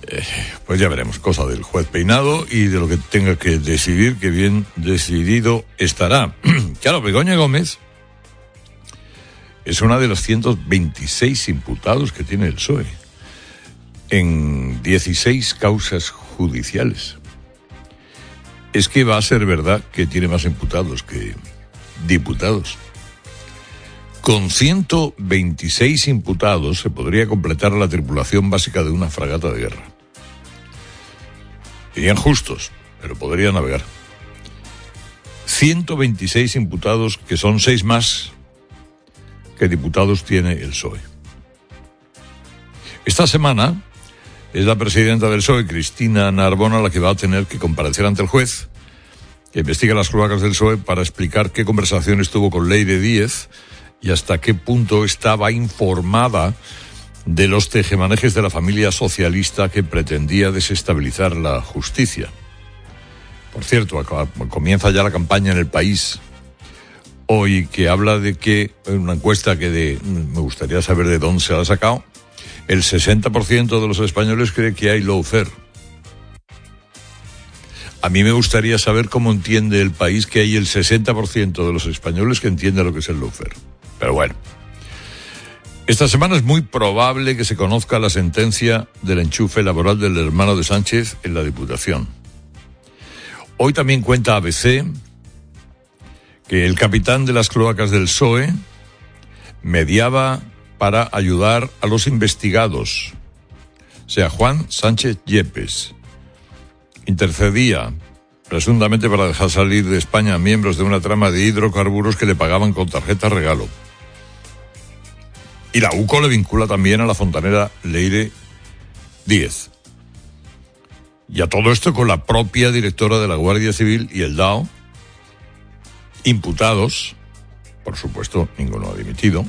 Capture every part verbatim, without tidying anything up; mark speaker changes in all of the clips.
Speaker 1: Eh, pues ya veremos, cosa del juez Peinado y de lo que tenga que decidir, que bien decidido estará. Claro, Begoña Gómez es una de los ciento veintiséis imputados que tiene el P S O E en dieciséis causas judiciales. Es que va a ser verdad que tiene más imputados que diputados. Con ciento veintiséis imputados se podría completar la tripulación básica de una fragata de guerra. Serían justos, pero podría navegar. ciento veintiséis imputados, que son seis más que diputados tiene el P S O E. Esta semana es la presidenta del P S O E, Cristina Narbona, la que va a tener que comparecer ante el juez que investiga las cloacas del P S O E para explicar qué conversaciones tuvo con Leire Díez y hasta qué punto estaba informada de los tejemanejes de la familia socialista que pretendía desestabilizar la justicia. Por cierto, comienza ya la campaña en El País hoy, que habla de que, en una encuesta que de, me gustaría saber de dónde se la ha sacado, el sesenta por ciento de los españoles cree que hay lawfare. A mí me gustaría saber cómo entiende El País que hay el sesenta por ciento de los españoles que entiende lo que es el lawfare. Pero bueno, esta semana es muy probable que se conozca la sentencia del enchufe laboral del hermano de Sánchez en la Diputación. Hoy también cuenta A B C que el capitán de las cloacas del P S O E mediaba para ayudar a los investigados, o sea, Juan Sánchez Yepes. Intercedía presuntamente para dejar salir de España a miembros de una trama de hidrocarburos que le pagaban con tarjeta regalo. Y la U C O le vincula también a la fontanera Leire Díez. Y a todo esto con la propia directora de la Guardia Civil y el D A O, imputados, por supuesto, ninguno ha dimitido,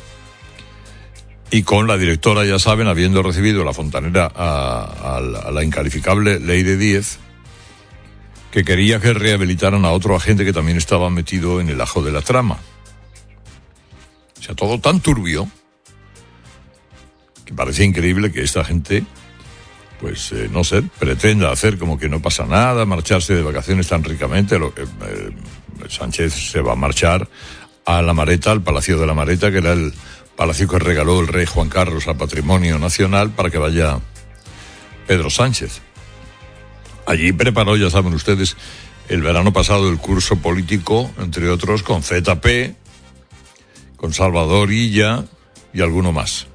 Speaker 1: y con la directora, ya saben, habiendo recibido la fontanera a, a, la, a la incalificable Leire Díez, que quería que rehabilitaran a otro agente que también estaba metido en el ajo de la trama. O sea, todo tan turbio que parece increíble que esta gente, pues, eh, no sé, pretenda hacer como que no pasa nada, marcharse de vacaciones tan ricamente. Lo que, eh, Sánchez se va a marchar a La Mareta, al Palacio de la Mareta, que era el palacio que regaló el rey Juan Carlos al Patrimonio Nacional, para que vaya Pedro Sánchez. Allí preparó, ya saben ustedes, el verano pasado el curso político, entre otros, con Z P, con Salvador Illa y alguno más.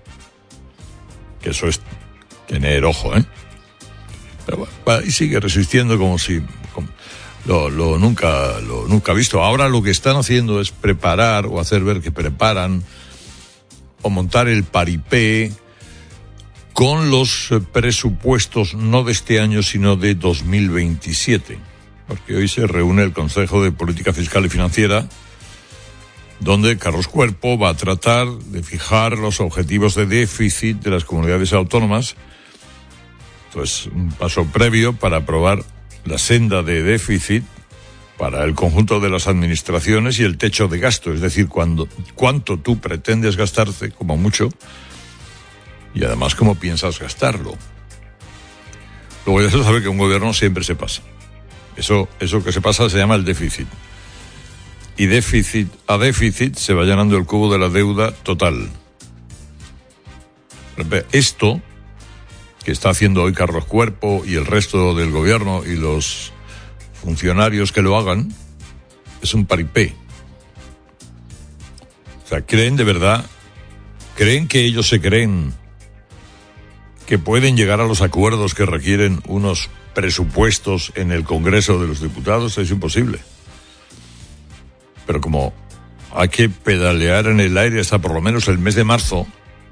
Speaker 1: Que eso es tener ojo, ¿eh? Pero bueno, y sigue resistiendo como si como lo, lo nunca lo nunca visto. Ahora lo que están haciendo es preparar o hacer ver que preparan o montar el paripé con los presupuestos no de este año, sino de dos mil veintisiete. Porque hoy se reúne el Consejo de Política Fiscal y Financiera, donde Carlos Cuerpo va a tratar de fijar los objetivos de déficit de las comunidades autónomas. Entonces, un paso previo para aprobar la senda de déficit para el conjunto de las administraciones y el techo de gasto, es decir, cuando, cuánto tú pretendes gastarte, como mucho, y además cómo piensas gastarlo. Luego ya se sabe que un gobierno siempre se pasa. Eso, eso que se pasa se llama el déficit. Y déficit a déficit se va llenando el cubo de la deuda total. Esto que está haciendo hoy Carlos Cuerpo y el resto del gobierno y los funcionarios que lo hagan es un paripé. O sea, creen de verdad, creen que ellos se creen que pueden llegar a los acuerdos que requieren unos presupuestos en el Congreso de los Diputados. Es imposible. Pero como hay que pedalear en el aire hasta por lo menos el mes de marzo,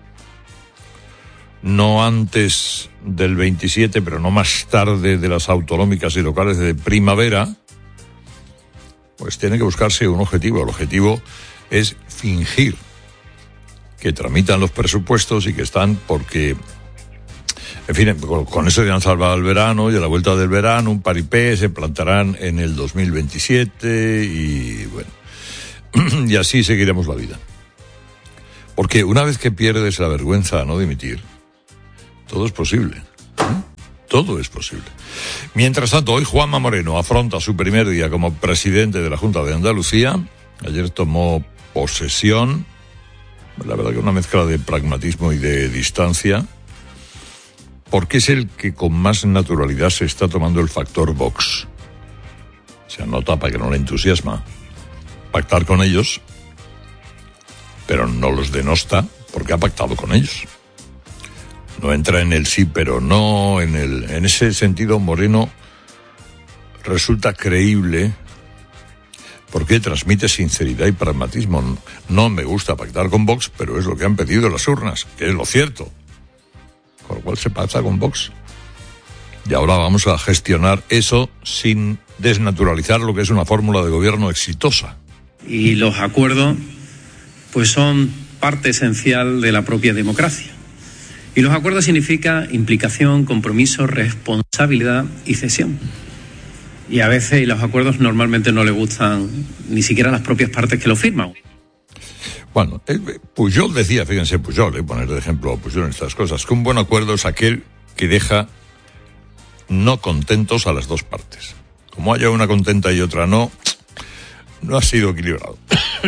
Speaker 1: no antes del veintisiete, pero no más tarde de las autonómicas y locales de primavera, pues tiene que buscarse un objetivo. El objetivo es fingir que tramitan los presupuestos y que están porque, en fin, con eso ya han salvado el verano, y a la vuelta del verano un paripé, se plantarán en el dos mil veintisiete y bueno, y así seguiremos la vida. Porque una vez que pierdes la vergüenza a no dimitir, todo es posible. ¿eh? Todo Todo es posible. Mientras tanto, hoy Juanma Moreno afronta su primer día como presidente de la Junta de Andalucía. Ayer tomó posesión. La verdad que una mezcla de pragmatismo y de distancia, porque es el que con más naturalidad se está tomando el factor Vox. Se anota para que no le entusiasma pactar con ellos, pero no los denosta porque ha pactado con ellos. No entra en el sí pero no, en el, en ese sentido Moreno resulta creíble porque transmite sinceridad y pragmatismo. No me gusta pactar con Vox, pero es lo que han pedido las urnas, que es lo cierto. Con lo cual se pacta con Vox. Y ahora vamos a gestionar eso sin desnaturalizar lo que es una fórmula de gobierno exitosa.
Speaker 2: Y los acuerdos, pues son parte esencial de la propia democracia. Y los acuerdos significan implicación, compromiso, responsabilidad y cesión. Y a veces los acuerdos normalmente no le gustan ni siquiera a las propias partes que lo firman.
Speaker 1: Bueno, Pujol decía, fíjense, Pujol, eh, poner de ejemplo a Pujol en estas cosas, que un buen acuerdo es aquel que deja no contentos a las dos partes. Como haya una contenta y otra no, no ha sido equilibrado.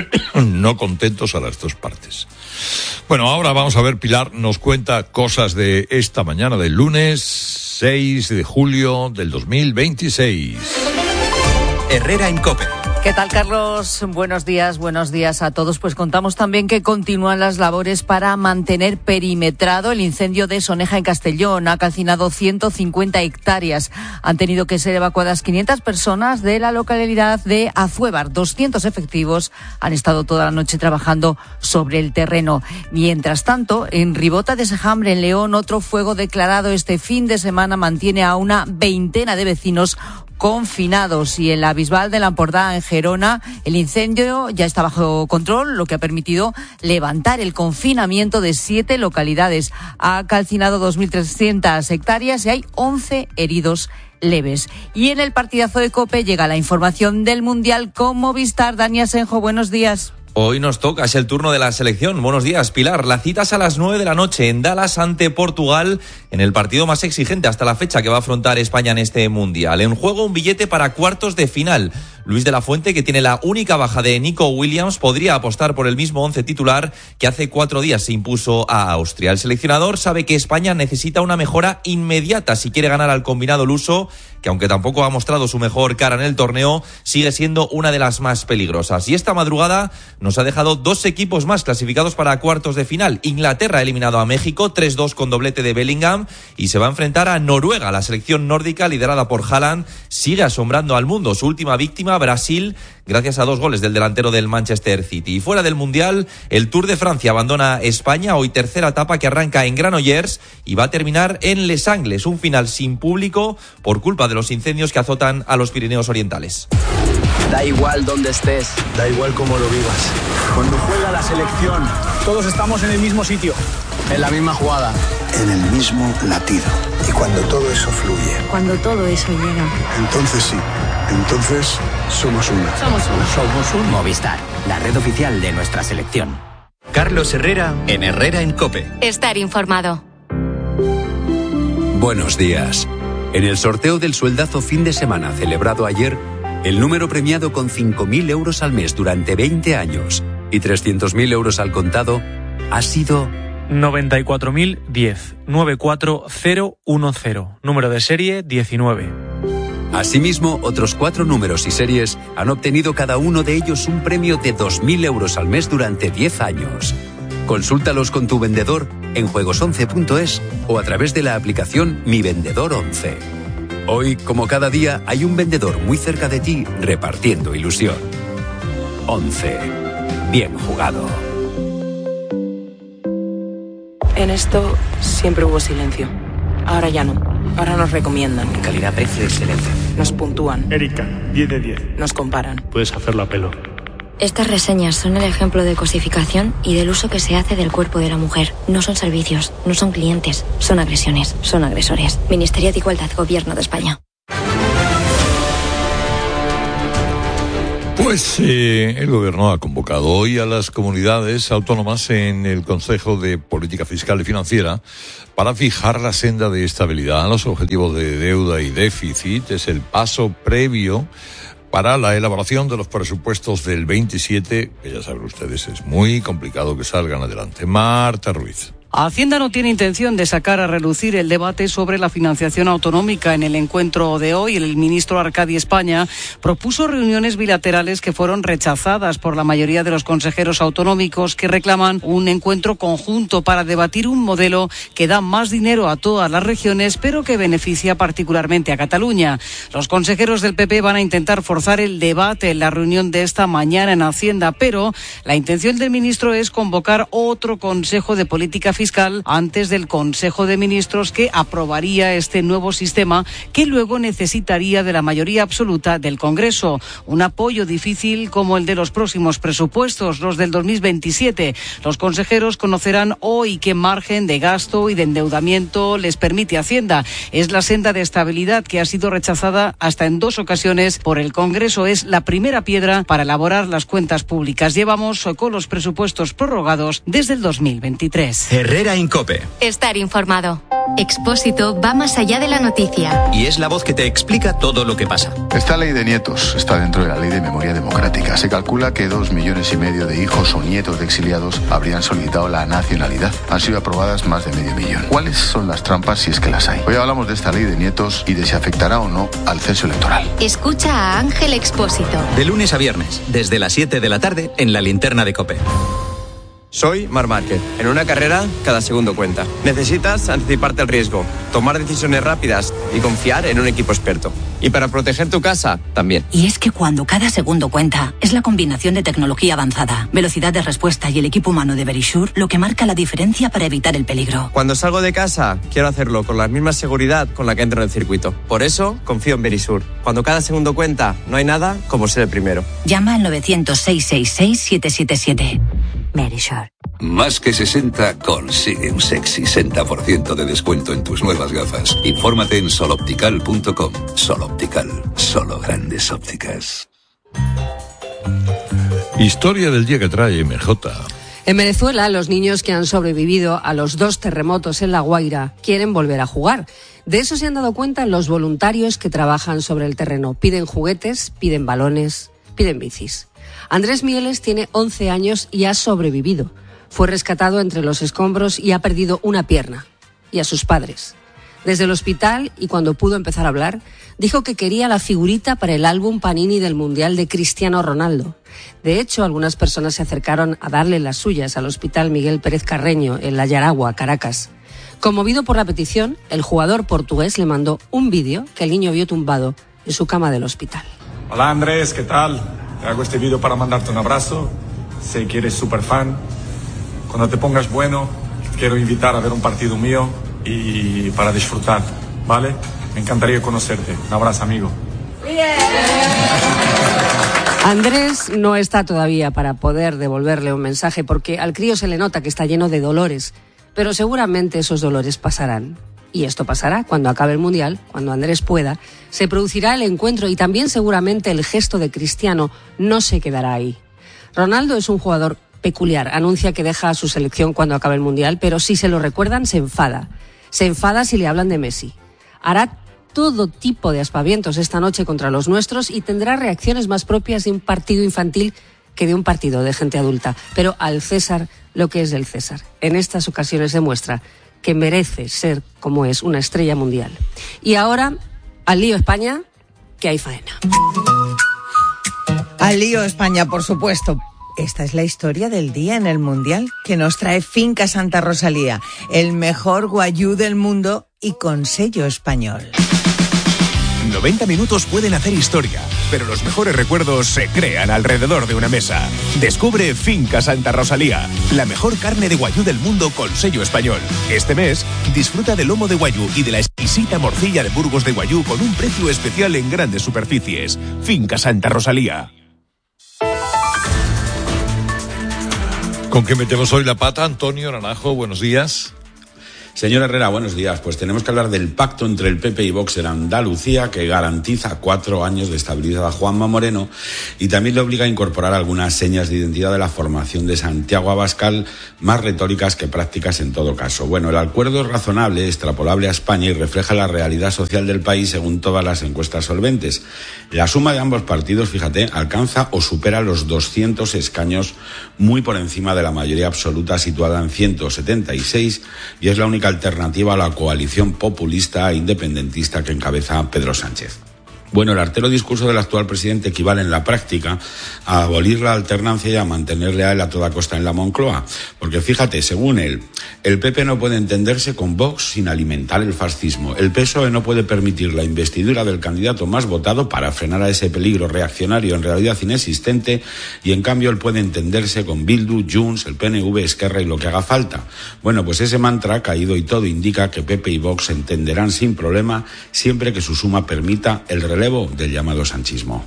Speaker 1: No contentos a las dos partes. Bueno, ahora vamos a ver, Pilar nos cuenta cosas de esta mañana del lunes seis de julio del dos mil veintiséis.
Speaker 3: Herrera en COPE.
Speaker 4: ¿Qué tal, Carlos? Buenos días, buenos días a todos. Pues contamos también que continúan las labores para mantener perimetrado el incendio de Soneja en Castellón. Ha calcinado ciento cincuenta hectáreas. Han tenido que ser evacuadas quinientas personas de la localidad de Azuévar. doscientos efectivos han estado toda la noche trabajando sobre el terreno. Mientras tanto, en Ribota de Sejambre, en León, otro fuego declarado este fin de semana mantiene a una veintena de vecinos confinados. Y en la Bisbal de la Empordà, en Gerona, el incendio ya está bajo control, lo que ha permitido levantar el confinamiento de siete localidades. Ha calcinado dos mil trescientas hectáreas y hay once heridos leves. Y en el partidazo de COPE llega la información del Mundial con Movistar. Dani Asenjo, buenos días.
Speaker 5: Hoy nos toca, es el turno de la selección. Buenos días, Pilar. La cita es a las nueve de la noche en Dallas ante Portugal, en el partido más exigente hasta la fecha que va a afrontar España en este Mundial. En juego un billete para cuartos de final. Luis de la Fuente, que tiene la única baja de Nico Williams, podría apostar por el mismo once titular que hace cuatro días se impuso a Austria. El seleccionador sabe que España necesita una mejora inmediata si quiere ganar al combinado luso, que aunque tampoco ha mostrado su mejor cara en el torneo, sigue siendo una de las más peligrosas. Y esta madrugada nos ha dejado dos equipos más clasificados para cuartos de final. Inglaterra ha eliminado a México tres dos con doblete de Bellingham y se va a enfrentar a Noruega. La selección nórdica, liderada por Haaland, sigue asombrando al mundo. Su última víctima, Brasil, gracias a dos goles del delantero del Manchester City. Y fuera del Mundial, el Tour de Francia abandona España, hoy tercera etapa que arranca en Granollers y va a terminar en Les Angles, un final sin público por culpa de los incendios que azotan a los Pirineos Orientales.
Speaker 6: Da igual dónde estés,
Speaker 7: da igual cómo lo vivas.
Speaker 6: Cuando juega la selección,
Speaker 7: todos estamos en el mismo sitio,
Speaker 6: en la misma jugada,
Speaker 8: en el mismo latido. Y cuando todo eso fluye,
Speaker 9: cuando todo eso llega,
Speaker 8: entonces sí, entonces somos uno.
Speaker 9: Somos uno.
Speaker 3: Somos un Movistar, la red oficial de nuestra selección. Carlos Herrera en Herrera en COPE.
Speaker 10: Estar informado.
Speaker 11: Buenos días. En el sorteo del sueldazo fin de semana celebrado ayer, el número premiado con cinco mil euros al mes durante veinte años y trescientos mil euros al contado ha sido
Speaker 12: noventa y cuatro mil diez, nueve cuatro cero uno cero, número de serie diecinueve.
Speaker 11: Asimismo, otros cuatro números y series han obtenido cada uno de ellos un premio de dos mil euros al mes durante diez años. Consúltalos con tu vendedor en juegos once punto es o a través de la aplicación Mi Vendedor once. Hoy, como cada día, hay un vendedor muy cerca de ti repartiendo ilusión. once. Bien jugado.
Speaker 13: En esto siempre hubo silencio. Ahora ya no. Ahora nos recomiendan.
Speaker 3: Calidad-precio excelente.
Speaker 13: Nos puntúan.
Speaker 7: Erika, diez de diez.
Speaker 13: Nos comparan.
Speaker 7: Puedes hacerlo a pelo.
Speaker 10: Estas reseñas son el ejemplo de cosificación y del uso que se hace del cuerpo de la mujer. No son servicios, no son clientes, son agresiones, son agresores. Ministerio de Igualdad, Gobierno de España.
Speaker 1: Pues eh, el Gobierno ha convocado hoy a las comunidades autónomas en el Consejo de Política Fiscal y Financiera para fijar la senda de estabilidad. Los objetivos de deuda y déficit es el paso previo para la elaboración de los presupuestos del veintisiete, que ya saben ustedes es muy complicado que salgan adelante. Marta Ruiz.
Speaker 9: Hacienda no tiene intención de sacar a relucir el debate sobre la financiación autonómica. En el encuentro de hoy, el ministro Arcadi España propuso reuniones bilaterales que fueron rechazadas por la mayoría de los consejeros autonómicos, que reclaman un encuentro conjunto para debatir un modelo que da más dinero a todas las regiones, pero que beneficia particularmente a Cataluña. Los consejeros del P P van a intentar forzar el debate en la reunión de esta mañana en Hacienda, pero la intención del ministro es convocar otro Consejo de Política Fiscal antes del Consejo de Ministros, que aprobaría este nuevo sistema, que luego necesitaría de la mayoría absoluta del Congreso. Un apoyo difícil como el de los próximos presupuestos, los del dos mil veintisiete. Los consejeros conocerán hoy qué margen de gasto y de endeudamiento les permite Hacienda. Es la senda de estabilidad que ha sido rechazada hasta en dos ocasiones por el Congreso. Es la primera piedra para elaborar las cuentas públicas. Llevamos con los presupuestos prorrogados desde el dos mil veintitrés.
Speaker 3: Herrera Incope.
Speaker 14: Estar informado. Expósito va más allá de la noticia.
Speaker 3: Y es la voz que te explica todo lo que pasa.
Speaker 15: Esta ley de nietos está dentro de la ley de memoria democrática. Se calcula que dos millones y medio de hijos o nietos de exiliados habrían solicitado la nacionalidad. Han sido aprobadas más de medio millón. ¿Cuáles son las trampas, si es que las hay? Hoy hablamos de esta ley de nietos y de si afectará o no al censo electoral.
Speaker 14: Escucha a Ángel Expósito.
Speaker 3: De lunes a viernes, desde las siete de la tarde, en la linterna de COPE.
Speaker 16: Soy Marc Márquez. En una carrera, cada segundo cuenta. Necesitas anticiparte al riesgo, tomar decisiones rápidas y confiar en un equipo experto. Y para proteger tu casa, también.
Speaker 17: Y es que cuando cada segundo cuenta, es la combinación de tecnología avanzada, velocidad de respuesta y el equipo humano de Verisure lo que marca la diferencia para evitar el peligro.
Speaker 16: Cuando salgo de casa, quiero hacerlo con la misma seguridad con la que entro en el circuito. Por eso, confío en Verisure. Cuando cada segundo cuenta, no hay nada como ser el primero.
Speaker 17: Llama al novecientos, seiscientos sesenta y seis, siete siete siete. Verisure.
Speaker 18: Más que sesenta consigue un sexy sesenta por ciento de descuento en tus nuevas gafas. Infórmate en soloptical punto com. Soloptical, solo grandes ópticas.
Speaker 1: Historia del día que trae M J.
Speaker 19: En Venezuela, los niños que han sobrevivido a los dos terremotos en La Guaira quieren volver a jugar. De eso se han dado cuenta los voluntarios que trabajan sobre el terreno. Piden juguetes, piden balones, piden bicis. Andrés Mieles tiene once años y ha sobrevivido. Fue rescatado entre los escombros y ha perdido una pierna. Y a sus padres. Desde el hospital, y cuando pudo empezar a hablar, dijo que quería la figurita para el álbum Panini del Mundial de Cristiano Ronaldo. De hecho, algunas personas se acercaron a darle las suyas al Hospital Miguel Pérez Carreño, en La Yaragua, Caracas. Conmovido por la petición, el jugador portugués le mandó un vídeo que el niño vio tumbado en su cama del hospital.
Speaker 20: Hola Andrés, ¿qué tal? Te hago este vídeo para mandarte un abrazo. Sé que eres súper fan. Cuando te pongas bueno, quiero invitar a ver un partido mío y para disfrutar, ¿vale? Me encantaría conocerte. Un abrazo, amigo.
Speaker 19: Andrés no está todavía para poder devolverle un mensaje porque al crío se le nota que está lleno de dolores, pero seguramente esos dolores pasarán. Y esto pasará cuando acabe el Mundial, cuando Andrés pueda, se producirá el encuentro y también seguramente el gesto de Cristiano no se quedará ahí. Ronaldo es un jugador peculiar, anuncia que deja a su selección cuando acabe el Mundial, pero si se lo recuerdan se enfada. Se enfada si le hablan de Messi. Hará todo tipo de aspavientos esta noche contra los nuestros y tendrá reacciones más propias de un partido infantil que de un partido de gente adulta. Pero al César lo que es del César. En estas ocasiones demuestra que merece ser, como es, una estrella mundial. Y ahora, al lío España, que hay faena.
Speaker 21: Al lío España, por supuesto. Esta es la historia del día en el Mundial que nos trae Finca Santa Rosalía, el mejor guayú del mundo y con sello español.
Speaker 22: noventa minutos pueden hacer historia, pero los mejores recuerdos se crean alrededor de una mesa. Descubre Finca Santa Rosalía, la mejor carne de guayú del mundo con sello español. Este mes, disfruta del lomo de guayú y de la exquisita morcilla de Burgos de guayú con un precio especial en grandes superficies. Finca Santa Rosalía.
Speaker 1: ¿Con qué metemos hoy la pata? Antonio Naranjo, buenos días.
Speaker 2: Señor Herrera, buenos días. Pues tenemos que hablar del pacto entre el P P y Vox en Andalucía, que garantiza cuatro años de estabilidad a Juanma Moreno y también le obliga a incorporar algunas señas de identidad de la formación de Santiago Abascal, más retóricas que prácticas en todo caso. Bueno, el acuerdo es razonable, extrapolable a España y refleja la realidad social del país según todas las encuestas solventes. La suma de ambos partidos, fíjate, alcanza o supera los doscientos escaños, muy por encima de la mayoría absoluta situada en ciento setenta y seis, y es la única alternativa a la coalición populista e independentista que encabeza Pedro Sánchez. Bueno, el artero discurso del actual presidente equivale en la práctica a abolir la alternancia y a mantenerle a él a toda costa en la Moncloa. Porque fíjate, según él, el P P no puede entenderse con Vox sin alimentar el fascismo. El P S O E no puede permitir la investidura del candidato más votado para frenar a ese peligro reaccionario en realidad inexistente, y en cambio él puede entenderse con Bildu, Junts, el P N V, Esquerra y lo que haga falta. Bueno, pues ese mantra ha caído y todo indica que P P y Vox se entenderán sin problema siempre que su suma permita el relevo del llamado sanchismo.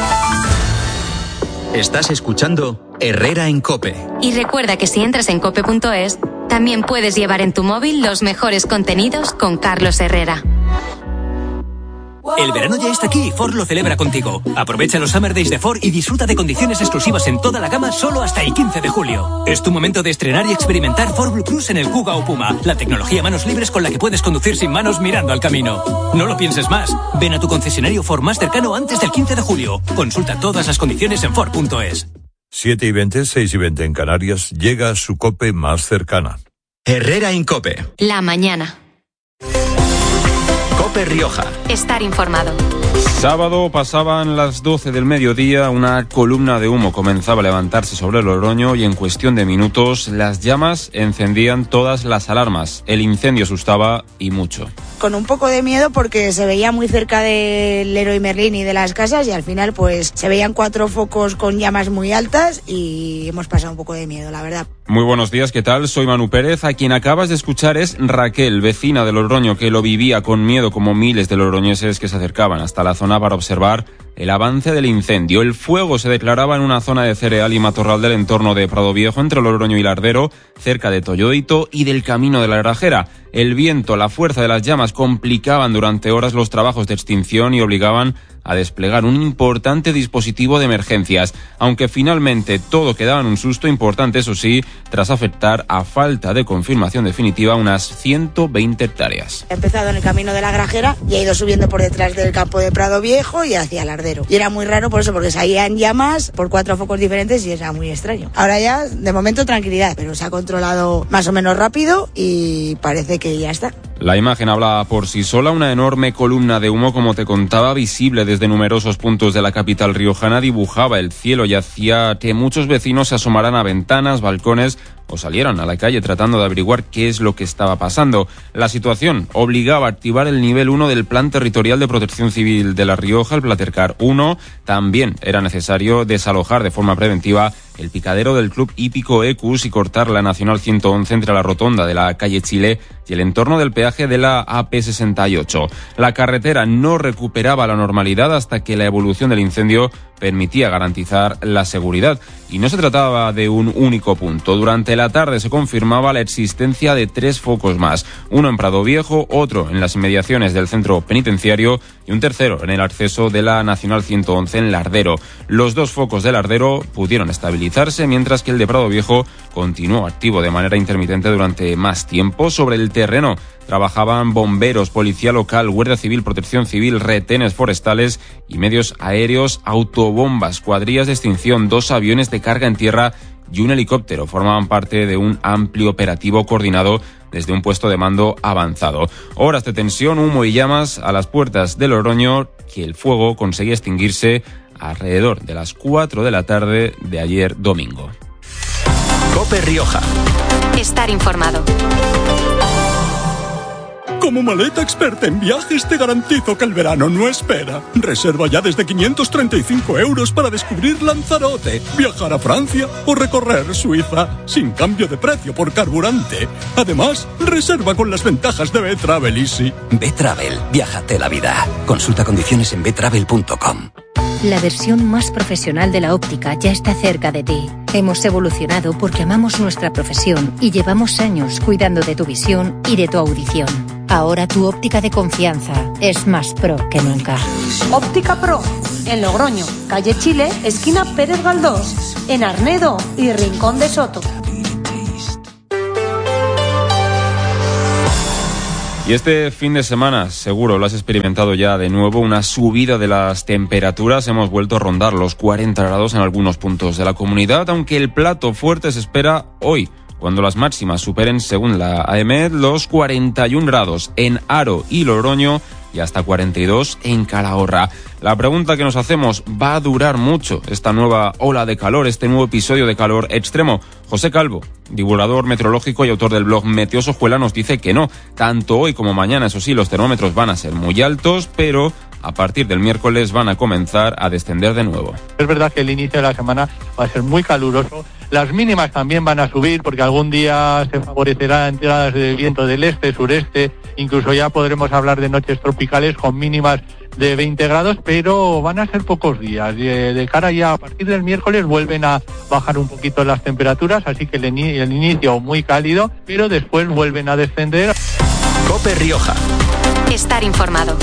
Speaker 3: Estás escuchando Herrera en COPE.
Speaker 14: Y recuerda que si entras en cope punto es, también puedes llevar en tu móvil los mejores contenidos con Carlos Herrera.
Speaker 4: El verano ya está aquí y Ford lo celebra contigo. Aprovecha los Summer Days de Ford y disfruta de condiciones exclusivas en toda la gama solo hasta el quince de julio. Es tu momento de estrenar y experimentar Ford Blue Cruise en el Kuga o Puma, la tecnología manos libres con la que puedes conducir sin manos mirando al camino. No lo pienses más. Ven a tu concesionario Ford más cercano antes del quince de julio. Consulta todas las condiciones en Ford punto es.
Speaker 1: siete y veinte, seis y veinte en Canarias, llega a su COPE más cercana.
Speaker 3: Herrera en COPE.
Speaker 14: La mañana.
Speaker 3: COPE Rioja.
Speaker 14: Estar informado.
Speaker 23: Sábado pasaban las doce del mediodía, una columna de humo comenzaba a levantarse sobre el Logroño y en cuestión de minutos las llamas encendían todas las alarmas. El incendio asustaba y mucho.
Speaker 24: Con un poco de miedo porque se veía muy cerca del Leroy Merlin y de las casas y al final pues se veían cuatro focos con llamas muy altas y hemos pasado un poco de miedo, la verdad.
Speaker 23: Muy buenos días, ¿qué tal? Soy Manu Pérez. A quien acabas de escuchar es Raquel, vecina de Logroño, que lo vivía con miedo como miles de logroñeses que se acercaban hasta la zona para observar el avance del incendio. El fuego se declaraba en una zona de cereal y matorral del entorno de Prado Viejo, entre Logroño y Lardero, cerca de Toyoito y del Camino de la Grajera. El viento, la fuerza de las llamas complicaban durante horas los trabajos de extinción y obligaban a desplegar un importante dispositivo de emergencias, aunque finalmente todo quedaba en un susto importante, eso sí, tras afectar a falta de confirmación definitiva unas ciento veinte hectáreas.
Speaker 24: He empezado en el Camino de la Grajera y he ido subiendo por detrás del campo de Prado Viejo y hacia Lardero. Y era muy raro por eso, porque salían llamas por cuatro focos diferentes y era muy extraño. Ahora ya, de momento, tranquilidad, pero se ha controlado más o menos rápido y parece que ya está.
Speaker 23: La imagen habla por sí sola, una enorme columna de humo, como te contaba, visible desde numerosos puntos de la capital riojana, dibujaba el cielo y hacía que muchos vecinos se asomaran a ventanas, balcones o salieran a la calle tratando de averiguar qué es lo que estaba pasando. La situación obligaba a activar el nivel uno del Plan Territorial de Protección Civil de La Rioja, el Platercar uno. También era necesario desalojar de forma preventiva el picadero del Club Hípico Ecus y cortar la Nacional ciento once entre la rotonda de la calle Chile y el entorno del peaje de la A P sesenta y ocho. La carretera no recuperaba la normalidad hasta que la evolución del incendio permitía garantizar la seguridad. Y no se trataba de un único punto. Durante la tarde se confirmaba la existencia de tres focos más. Uno en Prado Viejo, otro en las inmediaciones del centro penitenciario y un tercero en el acceso de la Nacional ciento once en Lardero. Los dos focos de Lardero pudieron estabilizarse, mientras que el de Prado Viejo continuó activo de manera intermitente durante más tiempo. Sobre el terreno trabajaban bomberos, policía local, guardia civil, protección civil, retenes forestales y medios aéreos, autobombas, cuadrillas de extinción, dos aviones de carga en tierra y un helicóptero formaban parte de un amplio operativo coordinado desde un puesto de mando avanzado. Horas de tensión, humo y llamas a las puertas de Logroño, que el fuego conseguía extinguirse alrededor de las cuatro de la tarde de ayer domingo.
Speaker 3: COPE Rioja.
Speaker 14: Estar informado.
Speaker 25: Como maleta experta en viajes te garantizo que el verano no espera. Reserva ya desde quinientos treinta y cinco euros para descubrir Lanzarote, viajar a Francia o recorrer Suiza sin cambio de precio por carburante. Además, reserva con las ventajas de B-Travel Easy.
Speaker 26: B-Travel, viájate la vida. Consulta condiciones en b travel punto com.
Speaker 5: La versión más profesional de la óptica ya está cerca de ti. Hemos evolucionado porque amamos nuestra profesión y llevamos años cuidando de tu visión y de tu audición. Ahora tu óptica de confianza es más pro que nunca.
Speaker 6: Óptica Pro, en Logroño, calle Chile, esquina Pérez Galdós, en Arnedo y Rincón de Soto.
Speaker 23: Y este fin de semana, seguro lo has experimentado ya de nuevo, una subida de las temperaturas. Hemos vuelto a rondar los cuarenta grados en algunos puntos de la comunidad, aunque el plato fuerte se espera hoy, cuando las máximas superen, según la A E M E D, los cuarenta y un grados en Haro y Logroño y hasta cuarenta y dos en Calahorra. La pregunta que nos hacemos, ¿va a durar mucho esta nueva ola de calor, este nuevo episodio de calor extremo? José Calvo, divulgador meteorológico y autor del blog Meteosojuela, nos dice que no. Tanto hoy como mañana, eso sí, los termómetros van a ser muy altos, pero a partir del miércoles van a comenzar a descender de nuevo.
Speaker 8: Es verdad que el inicio de la semana va a ser muy caluroso. Las mínimas también van a subir porque algún día se favorecerán entradas de viento del este, sureste. Incluso ya podremos hablar de noches tropicales con mínimas de veinte grados, pero van a ser pocos días. De, de cara ya a partir del miércoles vuelven a bajar un poquito las temperaturas, así que el, el inicio muy cálido, pero después vuelven a descender.
Speaker 3: COPE Rioja.
Speaker 14: Estar informado.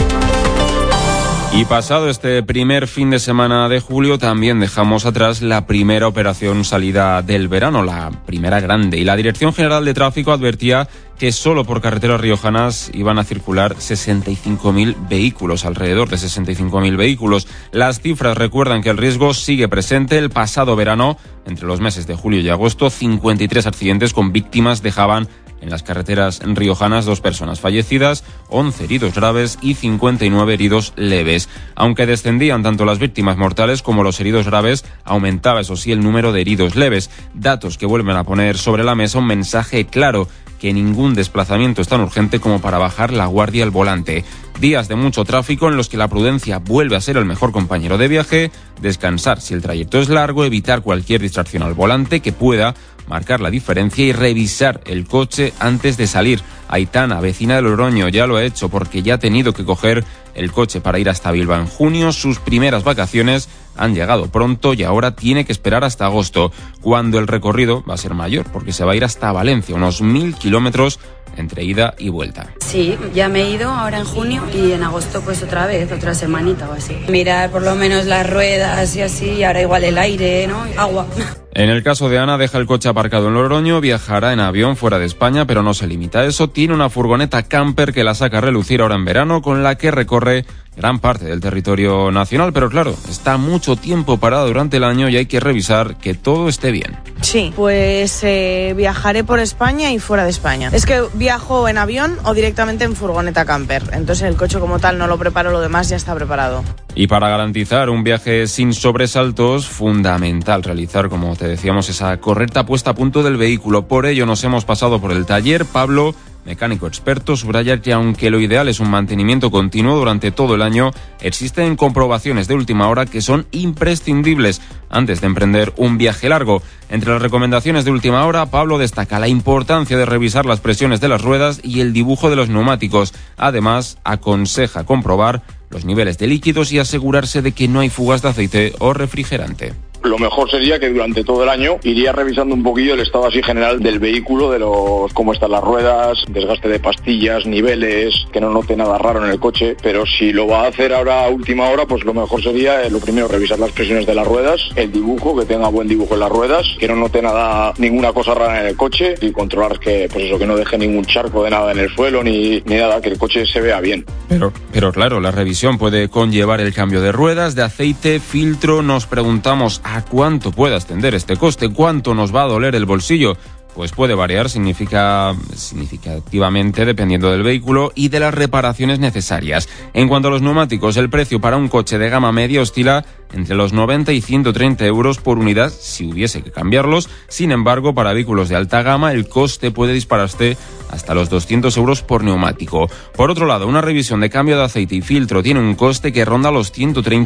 Speaker 23: Y pasado este primer fin de semana de julio, también dejamos atrás la primera operación salida del verano, la primera grande. Y la Dirección General de Tráfico advertía que solo por carreteras riojanas iban a circular sesenta y cinco mil vehículos, alrededor de sesenta y cinco mil vehículos. Las cifras recuerdan que el riesgo sigue presente. El pasado verano, entre los meses de julio y agosto, cincuenta y tres accidentes con víctimas dejaban en las carreteras riojanas dos personas fallecidas, once heridos graves y cincuenta y nueve heridos leves. Aunque descendían tanto las víctimas mortales como los heridos graves, aumentaba, eso sí, el número de heridos leves. Datos que vuelven a poner sobre la mesa un mensaje claro, que ningún desplazamiento es tan urgente como para bajar la guardia al volante. Días de mucho tráfico en los que la prudencia vuelve a ser el mejor compañero de viaje, descansar si el trayecto es largo, evitar cualquier distracción al volante que pueda marcar la diferencia y revisar el coche antes de salir. Aitana, vecina de Logroño, ya lo ha hecho porque ya ha tenido que coger el coche para ir hasta Bilbao en junio. Sus primeras vacaciones han llegado pronto y ahora tiene que esperar hasta agosto, cuando el recorrido va a ser mayor, porque se va a ir hasta Valencia, unos mil kilómetros entre ida y vuelta.
Speaker 11: Sí, ya me he ido ahora en junio y en agosto pues otra vez, otra semanita o así. Mirar por lo menos las ruedas y así, y ahora igual el aire, ¿no? Agua.
Speaker 23: En el caso de Ana, deja el coche aparcado en Logroño, viajará en avión fuera de España, pero no se limita a eso. Tiene una furgoneta camper que la saca a relucir ahora en verano, con la que recorre gran parte del territorio nacional, pero claro, está mucho tiempo parada durante el año y hay que revisar que todo esté bien.
Speaker 12: Sí, pues eh, viajaré por España y fuera de España. Es que viajo en avión o directamente en furgoneta camper, entonces el coche como tal no lo preparo, lo demás ya está preparado.
Speaker 23: Y para garantizar un viaje sin sobresaltos, fundamental realizar, como te decíamos, esa correcta puesta a punto del vehículo. Por ello nos hemos pasado por el taller. Pablo, mecánico experto, subraya que aunque lo ideal es un mantenimiento continuo durante todo el año, existen comprobaciones de última hora que son imprescindibles antes de emprender un viaje largo. Entre las recomendaciones de última hora, Pablo destaca la importancia de revisar las presiones de las ruedas y el dibujo de los neumáticos. Además, aconseja comprobar los niveles de líquidos y asegurarse de que no hay fugas de aceite o refrigerante.
Speaker 26: Lo mejor sería que durante todo el año iría revisando un poquillo el estado así general del vehículo, de los cómo están las ruedas, desgaste de pastillas, niveles, que no note nada raro en el coche. Pero si lo va a hacer ahora a última hora, pues lo mejor sería, eh, lo primero, revisar las presiones de las ruedas, el dibujo, que tenga buen dibujo en las ruedas, que no note nada, ninguna cosa rara en el coche, y controlar que, pues eso, que no deje ningún charco de nada en el suelo ni, ni nada, que el coche se vea bien.
Speaker 23: Pero, pero claro, la revisión puede conllevar el cambio de ruedas, de aceite, filtro. Nos preguntamos ¿a cuánto puede ascender este coste? ¿Cuánto nos va a doler el bolsillo? Pues puede variar significa, significativamente dependiendo del vehículo y de las reparaciones necesarias. En cuanto a los neumáticos, el precio para un coche de gama media oscila entre los noventa y ciento treinta euros por unidad si hubiese que cambiarlos. Sin embargo, para vehículos de alta gama, el coste puede dispararse hasta los doscientos euros por neumático. Por otro lado, una revisión de cambio de aceite y filtro tiene un coste que ronda los ciento treinta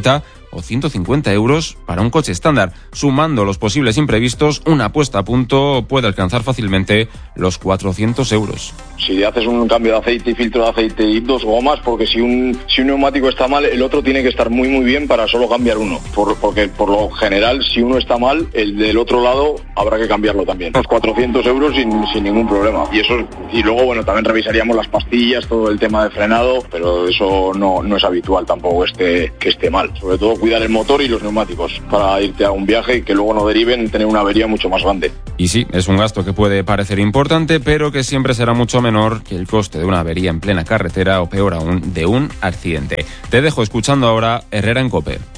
Speaker 23: o ciento cincuenta euros para un coche estándar. Sumando los posibles imprevistos, una puesta a punto puede alcanzar fácilmente los cuatrocientos euros.
Speaker 26: Si haces un cambio de aceite y filtro de aceite y dos gomas, porque si un, si un neumático está mal, el otro tiene que estar muy muy bien para solo cambiar uno. Por, porque por lo general, si uno está mal, el del otro lado habrá que cambiarlo también. Los cuatrocientos euros sin, sin ningún problema. Y eso y luego, bueno, también revisaríamos las pastillas, todo el tema de frenado, pero eso no, no es habitual tampoco esté, que esté mal. Sobre todo cuidar el motor y los neumáticos para irte a un viaje y que luego no deriven en tener una avería mucho más grande.
Speaker 23: Y sí, es un gasto que puede parecer importante, pero que siempre será mucho menor que el coste de una avería en plena carretera o, peor aún, de un accidente. Te dejo escuchando ahora Herrera en COPE.